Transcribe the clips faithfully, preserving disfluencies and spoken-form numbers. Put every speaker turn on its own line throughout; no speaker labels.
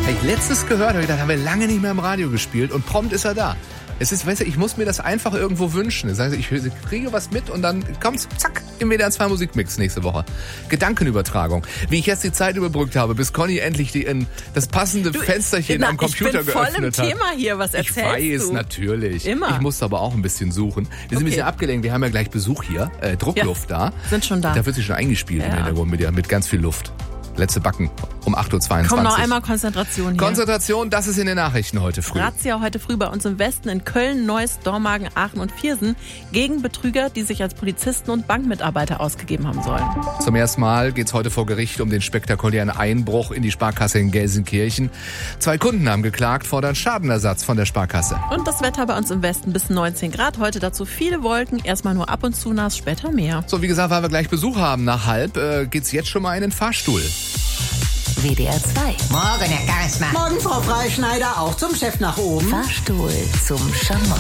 Habe ich letztes gehört, habe ich gedacht, haben wir lange nicht mehr im Radio gespielt und prompt ist er da. Es ist, weißt du, ich muss mir das einfach irgendwo wünschen. Das heißt, ich kriege was mit und dann kommt's, zack, im W D R zwei Musikmix nächste Woche. Gedankenübertragung. Wie ich jetzt die Zeit überbrückt habe, bis Conny endlich die in das passende du, Fensterchen na, am Computer geöffnet hat. Ich bin voll im Thema
hier, was erzählst du?
Ich weiß, natürlich.
Immer.
Ich musste aber auch ein bisschen suchen. Wir sind okay. ein bisschen abgelenkt, wir haben ja gleich Besuch hier, äh, Druckluft
ja,
da.
Sind schon da.
Da wird sie schon eingespielt ja. im Hintergrund mit, mit ganz viel Luft. Letzte Backen um acht Uhr zweiundzwanzig.
Komm, noch einmal Konzentration hier.
Konzentration, das ist in den Nachrichten heute früh.
Razzia heute früh bei uns im Westen in Köln, Neuss, Dormagen, Aachen und Viersen gegen Betrüger, die sich als Polizisten und Bankmitarbeiter ausgegeben haben sollen.
Zum ersten Mal geht's heute vor Gericht um den spektakulären Einbruch in die Sparkasse in Gelsenkirchen. Zwei Kunden haben geklagt, fordern Schadenersatz von der Sparkasse.
Und das Wetter bei uns im Westen bis neunzehn Grad. Heute dazu viele Wolken, erstmal nur ab und zu nass, später mehr.
So, wie gesagt, weil wir gleich Besuch haben nach halb, äh, geht's jetzt schon mal in den Fahrstuhl.
W D R zwei.
Morgen, Herr Charisma.
Morgen, Frau Freischneider, auch zum Chef nach oben.
Fahrstuhl zum Schamott.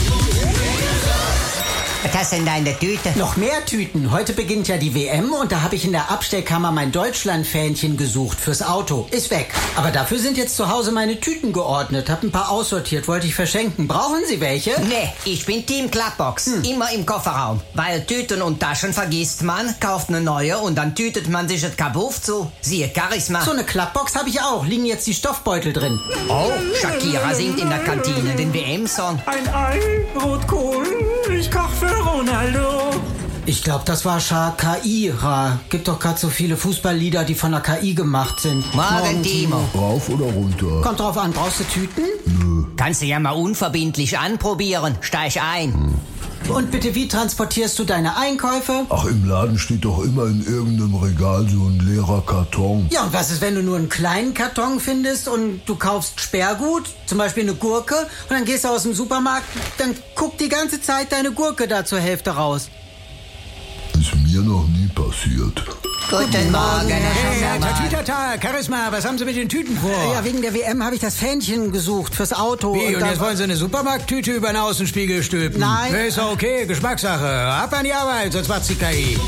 Was hast du denn da in der Tüte?
Noch mehr Tüten. Heute beginnt ja die W M und da habe ich in der Abstellkammer mein Deutschland-Fähnchen gesucht fürs Auto. Ist weg. Aber dafür sind jetzt zu Hause meine Tüten geordnet. Hab ein paar aussortiert, wollte ich verschenken. Brauchen Sie welche?
Nee, ich bin Team Klappbox. Hm. Immer im Kofferraum. Weil Tüten und Taschen vergisst man, kauft eine neue und dann tütet man sich das Kabuff zu. Siehe Charisma.
So eine Klappbox habe ich auch. Liegen jetzt die Stoffbeutel drin.
Oh, Shakira singt in der Kantine den W M-Song.
Ein Ei, Rotkohl, ich koch für Ronaldo.
Ich glaube, das war Shakira. Gibt doch gerade so viele Fußballlieder, die von der K I gemacht sind.
Morgen, Timo.
Rauf oder runter?
Kommt drauf an. Brauchst du Tüten?
Nö.
Kannst du ja mal unverbindlich anprobieren. Steig ein.
Hm.
Und bitte, wie transportierst du deine Einkäufe?
Ach, im Laden steht doch immer in irgendeinem Regal so ein leerer Karton.
Ja, und was ist, wenn du nur einen kleinen Karton findest und du kaufst Sperrgut, zum Beispiel eine Gurke, und dann gehst du aus dem Supermarkt, dann guckt die ganze Zeit deine Gurke da zur Hälfte raus.
Ist mir noch nie passiert.
Guten Morgen, Herr
Tatütata, Charisma, was haben Sie mit den Tüten vor?
Ja, wegen der W M habe ich das Fähnchen gesucht fürs Auto.
Wie, und,
und
jetzt wollen Sie eine Supermarkttüte über den Außenspiegel stülpen?
Nein.
Ist okay, Geschmackssache. Ab an die Arbeit, sonst macht's die K I.